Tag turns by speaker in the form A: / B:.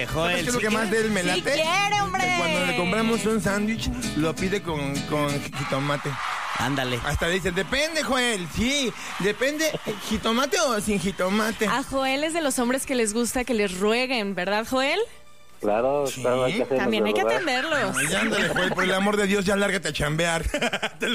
A: Oye, Joel.
B: ¿Sabes qué es lo que más de él me late?
C: Sí quiere, hombre.
B: Que cuando le compramos un sándwich, lo pide con jitomate.
A: Ándale.
B: Hasta dice, depende, Joel. Sí, depende, jitomate o sin jitomate.
C: A Joel es de los hombres que les gusta que les rueguen, ¿verdad, Joel?
D: Claro,
B: Sí.
D: claro, hay que hacerlo.
C: También hay que
D: ¿verdad?
C: atenderlos.
B: Ay, ándale, Joel, por el amor de Dios, ya lárgate a chambear.